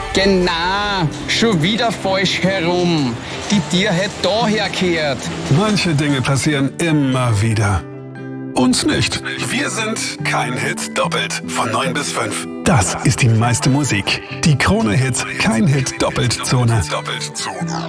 Genau, schon wieder falsch herum. Die Tier hätte daher gehört. Manche Dinge passieren immer wieder. Uns nicht. Wir sind kein Hit doppelt. Von 9 bis 5. Das ist die meiste Musik. Die Krone-Hits Kein Hit Doppelt Zone.